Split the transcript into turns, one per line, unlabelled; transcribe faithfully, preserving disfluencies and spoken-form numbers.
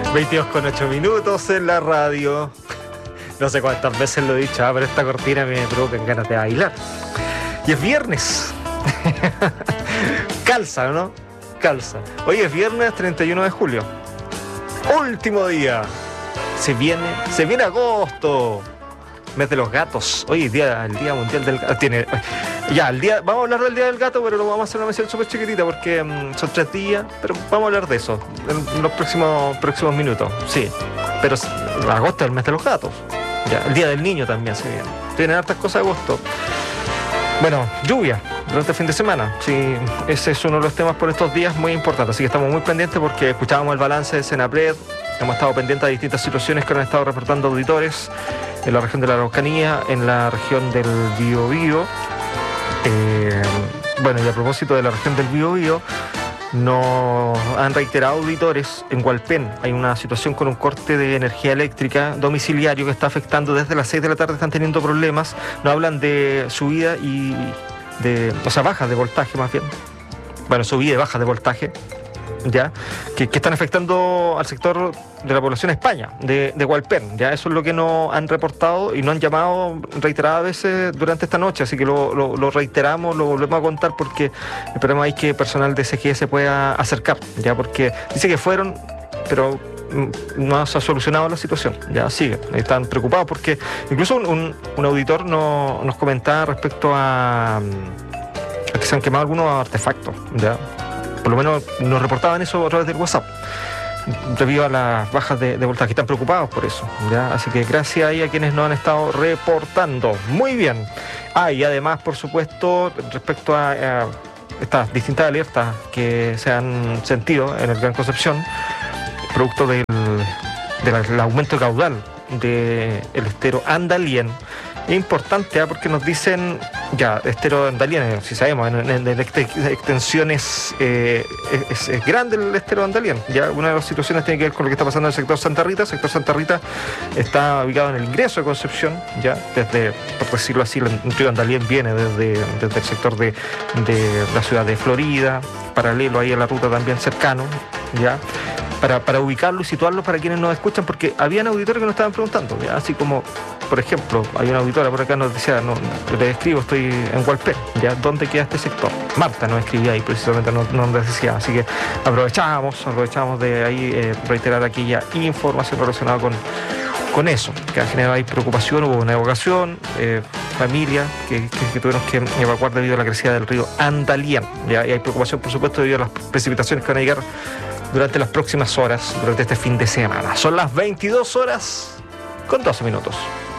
veintidós con ocho minutos en la radio. No sé cuántas veces lo he dicho, ah, pero esta cortina me provoca ganas de bailar. Y es viernes. Calza, ¿no? Calza. Hoy es viernes treinta y uno de julio. Último día. Se viene, se viene agosto. Mes de los gatos. Hoy es día, el Día Mundial del Gato. Tiene, ya, el día, vamos a hablar del Día del Gato, pero lo vamos a hacer una mención súper chiquitita porque um, son tres días, pero vamos a hablar de eso en los próximos, próximos minutos. Sí, pero agosto es el mes de los gatos. Ya, el Día del Niño también se viene. Tienen hartas cosas de agosto. Bueno, lluvia durante el fin de semana. Sí, ese es uno de los temas por estos días muy importantes. Así que estamos muy pendientes porque escuchábamos el balance de Senapred. Hemos estado pendientes de distintas situaciones que han estado reportando auditores en la región de la Araucanía, en la región del Biobío. Eh, bueno, y a propósito de la región del Biobío, nos han reiterado auditores en Hualpén. Hay una situación con un corte de energía eléctrica domiciliario que está afectando desde las seis de la tarde, están teniendo problemas. Nos hablan de subida y de, o sea, bajas de voltaje más bien. Bueno, subida y bajas de voltaje, ya, que, que están afectando al sector de la población España, de, de Hualpén, ya, eso es lo que nos han reportado y nos han llamado reiteradas veces durante esta noche, así que lo, lo, lo reiteramos, lo volvemos a contar porque esperamos ahí que personal de S G se pueda acercar, ya, porque dice que fueron, pero no se ha solucionado la situación, ya sigue, están preocupados porque incluso un, un, un auditor no, nos comentaba respecto a, a que se han quemado algunos artefactos, ya. Por lo menos nos reportaban eso a través del WhatsApp, debido a las bajas de, de voltaje. Están preocupados por eso, ¿ya? Así que gracias ahí a quienes nos han estado reportando. Muy bien. Ah, y además, por supuesto, respecto a, a estas distintas alertas que se han sentido en el Gran Concepción, producto del, del aumento de caudal del estero Andalién. Es importante, ¿eh? Porque nos dicen, ya, estero Andalién, si sabemos, en, en, en extensiones eh, es, es grande el estero Andalién. Ya, una de las situaciones tiene que ver con lo que está pasando en el sector Santa Rita. El sector Santa Rita está ubicado en el ingreso de Concepción, ya, desde, por decirlo así, el río Andalién viene desde, desde el sector de, de la ciudad de Florida, paralelo ahí a la ruta también cercano, ya. Para, para ubicarlo y situarlo para quienes nos escuchan, porque habían auditores que nos estaban preguntando, ¿ya? Así como, por ejemplo, hay una auditora por acá nos decía, no, le escribo, estoy en Hualpén, ¿ya? ¿Dónde queda este sector? Marta nos escribía ahí precisamente, no nos decía, así que aprovechamos, aprovechamos de ahí eh, reiterar aquella información relacionada con, con eso, que ha generado ahí preocupación, hubo una evacuación, eh, familia que, que, que tuvieron que evacuar debido a la crecida del río Andalién, ¿ya? Y hay preocupación, por supuesto, debido a las precipitaciones que van a llegar durante las próximas horas, durante este fin de semana. Son las veintidós horas con doce minutos.